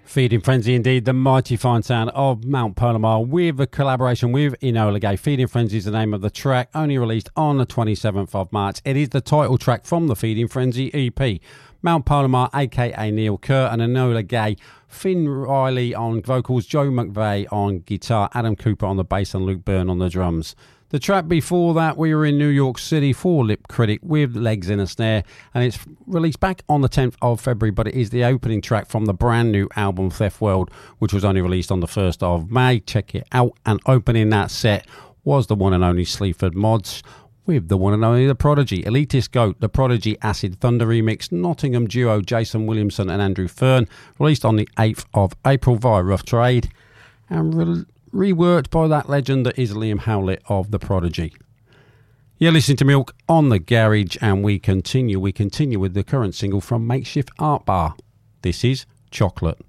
Feeding Frenzy, indeed, the mighty fine sound of Mount Palomar with a collaboration with Enola Gay. Feeding Frenzy is the name of the track, only released on the 27th of March. It is the title track from the Feeding Frenzy EP. Mount Palomar, aka Neil Kerr, and Enola Gay. Finn Riley on vocals, Joe McVeigh on guitar, Adam Cooper on the bass, and Luke Byrne on the drums. The track before that, we were in New York City for Lip Critic with Legs in a Snare, and it's released back on the 10th of February, but it is the opening track from the brand new album Theft World, which was only released on the 1st of May. Check it out. And opening that set was the one and only Sleaford Mods with the one and only The Prodigy, Elitist Goat, The Prodigy Acid Thunder remix, Nottingham duo Jason Williamson and Andrew Fern, released on the 8th of April via Rough Trade, and reworked by that legend that is Liam Howlett of The Prodigy. You're listening to Milk on the Garage, and we continue with the current single from Makeshift Art Bar. This is Chocolate.